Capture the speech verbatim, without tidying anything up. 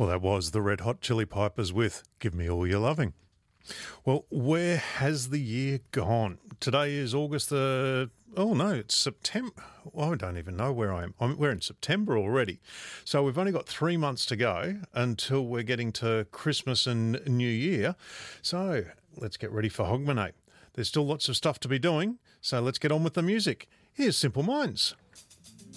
Well, that was the Red Hot Chili Pipers with Give Me All Your Loving. Well, where has the year gone? Today is August the... Oh, no, it's September. Well, I don't even know where I am. I'm, we're in September already. So we've only got three months to go until we're getting to Christmas and New Year. So let's get ready for Hogmanay. There's still lots of stuff to be doing, so let's get on with the music. Here's Simple Minds.